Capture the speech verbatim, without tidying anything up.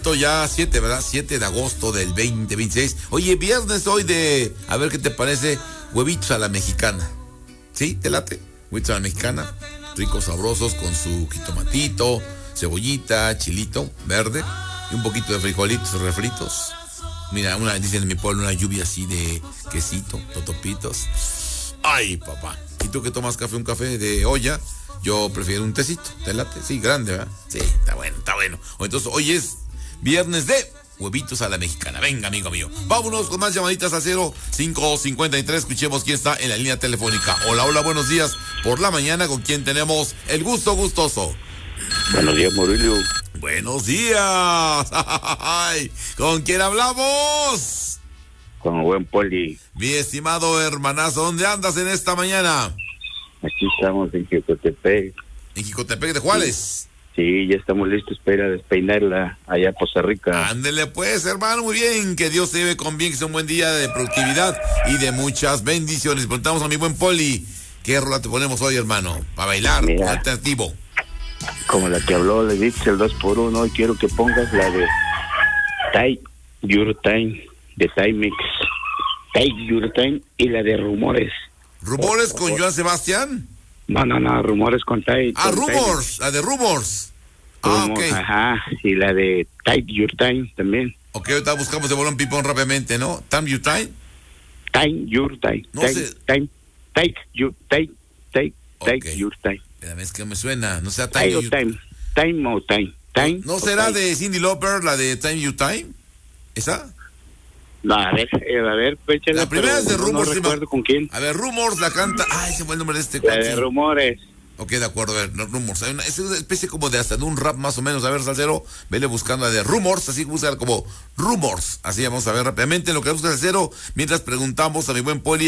Ya siete, ¿verdad? siete de agosto del veinte veintiséis. Oye, viernes hoy de, a ver qué te parece, huevitos a la mexicana. ¿Sí? ¿Te late? Huevitos a la mexicana, ricos, sabrosos, con su jitomatito, cebollita, chilito verde y un poquito de frijolitos refritos. Mira, una, dicen en mi pueblo, una lluvia así de quesito, totopitos. ¡Ay, papá! ¿Y tú que tomas café? Un café de olla. Yo prefiero un tecito. ¿Te late? Sí, grande, ¿verdad? Sí, está bueno, está bueno. Entonces, hoy es viernes de huevitos a la mexicana. Venga, amigo mío. Vámonos con más llamaditas a cero cinco cincuenta y tres. Escuchemos quién está en la línea telefónica. Hola, hola, buenos días. Por la mañana, ¿con quién tenemos el gusto gustoso? Buenos días, Murillo. Buenos días. Ay, ¿con quién hablamos? Con el buen Poli. Mi estimado hermanazo, ¿dónde andas en esta mañana? Aquí estamos en Jicotepec. ¿En Jicotepec de Juárez? Sí, ya estamos listos para despeinarla allá a Poza Rica. Ándele pues, hermano, muy bien. Que Dios te lleve con bien, que sea un buen día de productividad y de muchas bendiciones. Preguntamos a mi buen Poli, ¿qué rola te ponemos hoy, hermano? Para bailar, Mira, alternativo. Como la que habló, le dije el dos por uno, y quiero que pongas la de Take Your Time, de Timex. Take Your Time y la de Rumores. ¿Rumores con Joan Sebastián? No, no, no, Rumores con Tai. Ah, Rumors, la de Rumors. Ah, ok. Ajá, y la de Take Your Time también. Ok, ahorita buscamos de bolón pipón rápidamente, ¿no? ¿Time Your Time? Time Your Time. No time, sé. Time, Take Your Take, Take, Take Ok. Your Time. Espérame, es que me suena, no sea Time Time o You Time, Time o Time, Time. ¿No o será time. de Cyndi Lauper, la de Time You Time? ¿Esa? No, a ver, eh, a ver, échale, La primera pero es de no- Rumors. No sí, recuerdo ma- con quién. A ver, Rumors la canta. Ay, se fue el nombre de este La de cuate. Rumores. Ok, de acuerdo, a ver, no, Rumors. Hay una, es una especie como de hasta de un rap más o menos. A ver, Salcero, vele buscando la de Rumors, así busca como Rumors. Así vamos a ver rápidamente lo que busca Salcero, mientras preguntamos a mi buen Poli.